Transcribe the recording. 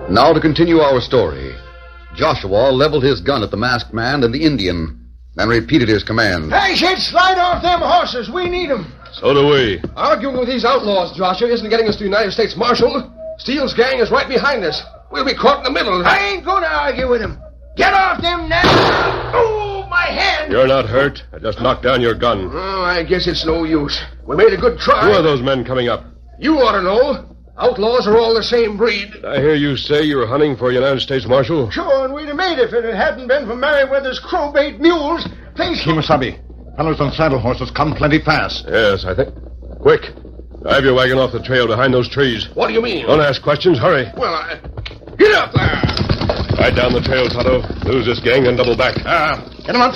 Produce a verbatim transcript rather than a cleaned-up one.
Now to continue our story. Joshua leveled his gun at the masked man and the Indian, then repeated his command. Hey, shit, slide off them horses. We need them. So do we. Arguing with these outlaws, Joshua, isn't getting us to the United States Marshal. Steele's gang is right behind us. We'll be caught in the middle. I ain't going to argue with him. Get off them now. Oh, my hand. You're not hurt. I just knocked down your gun. Oh, I guess it's no use. We made a good try. Who are those men coming up? You ought to know. Outlaws are all the same breed. Did I hear you say you were hunting for a United States Marshal? Sure, and we'd have made it if it hadn't been for Merriweather's crowbait mules. Place... Kemosabe, fellows on saddle horses come plenty fast. Yes, I think. Quick. Drive your wagon off the trail behind those trees. What do you mean? Don't ask questions. Hurry. Well, I... Get up there. Ride down the trail, Tonto. Lose this gang and double back. Ah, get him out